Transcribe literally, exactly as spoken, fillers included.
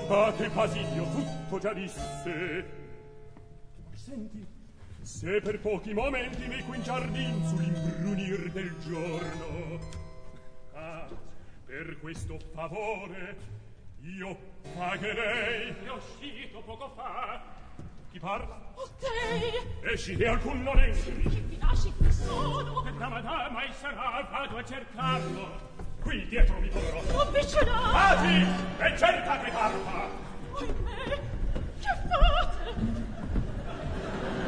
Ah, che Basilio tutto già disse. Senti, se per pochi momenti meco in giardin sull'imbrunir del giorno, ah, per questo favore io pagherei. È uscito poco fa. Chi parla? O te! Esci e alcun non entri. Che mi lasci qui solo? La madama il sarà, vado a cercarlo. Qui dietro mi porrò. Avvicinato! Vati! E cerca che parla.